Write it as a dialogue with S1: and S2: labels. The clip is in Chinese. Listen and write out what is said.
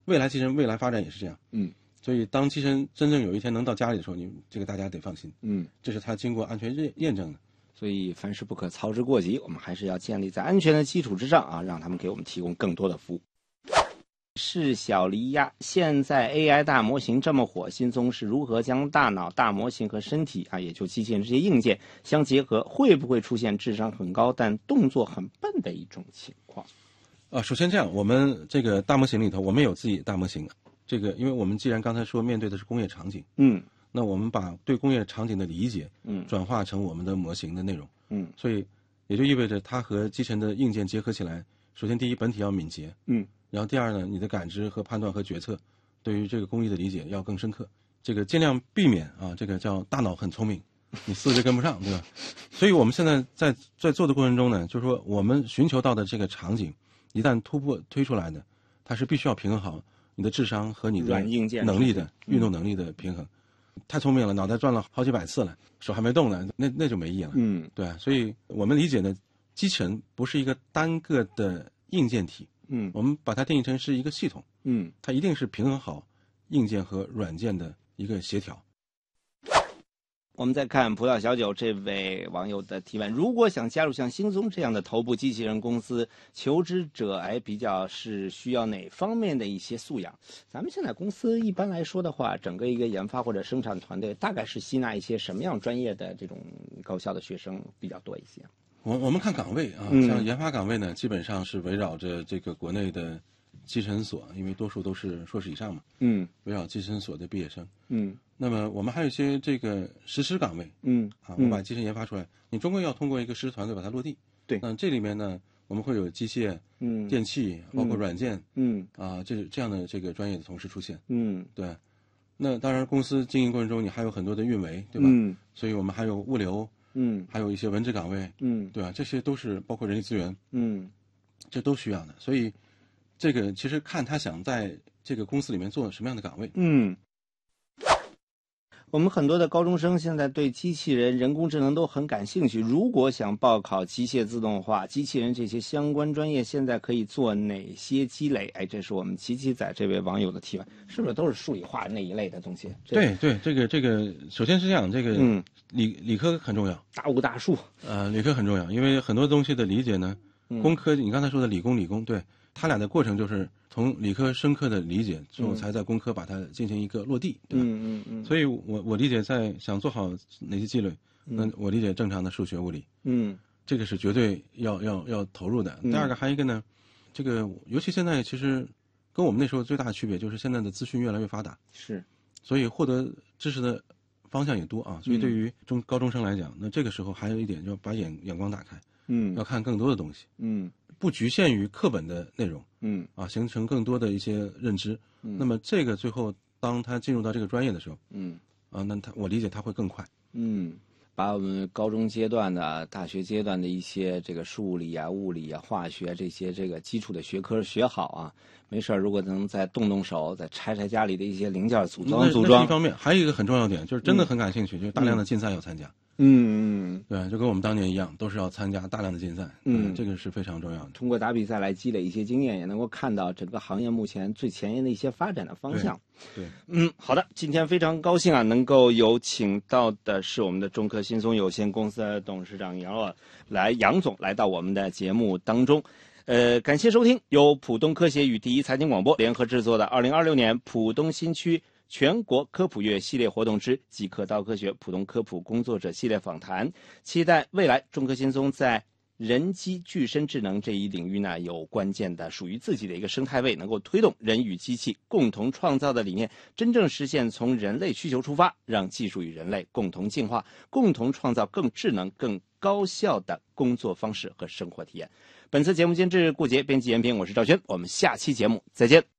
S1: 未来机器人未来发展也是这样。所以当机器人真正有一天能到家里的时候，你这个大家得放心。这是它经过安全验证的。
S2: 所以凡事不可操之过急，我们还是要建立在安全的基础之上啊，让他们给我们提供更多的服务。是小黎呀，现在 AI 大模型这么火，新松是如何将大脑、大模型和身体啊，也就机器人这些硬件相结合？会不会出现智商很高但动作很笨的一种情况？
S1: 首先这样，我们这个大模型里头，我们有自己大模型的。这个，因为我们既然刚才说面对的是工业场景，那我们把对工业场景的理解，转化成我们的模型的内容，所以也就意味着它和机器人的硬件结合起来。首先，第一，本体要敏捷，然后第二呢，你的感知和判断和决策，对于这个工艺的理解要更深刻。这个尽量避免啊，这个叫大脑很聪明，你四肢跟不上，对吧？所以我们现在在做的过程中呢，就是说我们寻求到的这个场景，一旦推出来的，它是必须要平衡好你的智商和你的能力的运动能力的平衡。太聪明了，脑袋转了好几百次了，手还没动呢，那就没意义了。对，所以我们理解呢，机器人不是一个单个的硬件体，我们把它定义成是一个系统，它一定是平衡好硬件和软件的一个协调。
S2: 我们再看葡萄小酒这位网友的提问：如果想加入像新松这样的头部机器人公司，求职者比较是需要哪方面的一些素养？咱们现在公司一般来说的话，整个一个研发或者生产团队大概是吸纳一些什么样专业的这种高校的学生比较多一些？
S1: 我们看岗位啊，像研发岗位呢，基本上是围绕着这个国内的机器人所，因为多数都是硕士以上嘛，围绕机器人所的毕业生，那么我们还有一些这个实施岗位，我把机器人研发出来，你终归要通过一个实施团队把它落地。
S2: 对，
S1: 那这里面呢，我们会有机械、电气，包括软件，这样的这个专业的同事出现，对。那当然，公司经营过程中，你还有很多的运维，对吧？所以我们还有物流，还有一些文职岗位，对吧？这些都是包括人力资源，这都需要的。所以，这个其实看他想在这个公司里面做什么样的岗位，
S2: 我们很多的高中生现在对机器人、人工智能都很感兴趣。如果想报考机械自动化、机器人这些相关专业，现在可以做哪些积累？这是我们奇奇仔这位网友的提问，是不是都是数理化那一类的东西？
S1: 对，这个首先是这样，这个理科很重要，
S2: 大物大数，
S1: 理科很重要，因为很多东西的理解呢，工科你刚才说的理工，对，它俩的过程就是从理科深刻的理解之后，才在工科把它进行一个落地，对吧？所以我理解，在想做好哪些积累，那我理解正常的数学、物理，这个是绝对要投入的。第二个还有一个呢，这个尤其现在其实跟我们那时候最大的区别就是现在的资讯越来越发达，
S2: 是，
S1: 所以获得知识的方向也多啊。所以对于高中生来讲，那这个时候还有一点，就把眼光打开，要看更多的东西，不局限于课本的内容，形成更多的一些认知。那么这个最后当他进入到这个专业的时候，那我理解他会更快。
S2: 把我们高中阶段的、大学阶段的一些这个数理啊、物理啊、化学这些这个基础的学科学好啊，没事如果能再动手，再拆家里的一些零件组装，
S1: 那是一方面。还有一个很重要的点，就是真的很感兴趣，就是大量的竞赛要参加。对，就跟我们当年一样，都是要参加大量的竞赛。这个是非常重要的。
S2: 通过打比赛来积累一些经验，也能够看到整个行业目前最前沿的一些发展的方向。
S1: 对，
S2: 好的，今天非常高兴啊，能够有请到的是我们的中科新松有限公司的董事长杨总来到我们的节目当中。感谢收听由浦东科协与第一财经广播联合制作的2026年浦东新区全国科普月系列活动之即刻到科学浦东科普工作者系列访谈。期待未来中科新松在人机具身智能这一领域呢，有关键的属于自己的一个生态位，能够推动人与机器共同创造的理念，真正实现从人类需求出发，让技术与人类共同进化，共同创造更智能、更高效的工作方式和生活体验。本次节目监制顾杰，编辑严平，我是赵轩，我们下期节目再见。